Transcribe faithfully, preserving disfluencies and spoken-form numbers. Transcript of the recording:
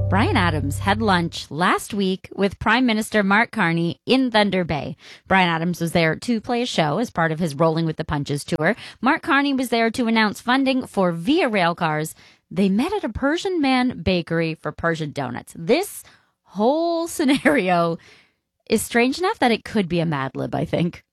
Bryan Adams had lunch last week with Prime Minister Mark Carney in Thunder Bay. Bryan Adams was there to play a show as part of his Rolling with the Punches tour. Mark Carney was there to announce funding for Via Railcars. They met at a Persian Man bakery for Persian donuts. This whole scenario is strange enough that it could be a Mad Lib, I think.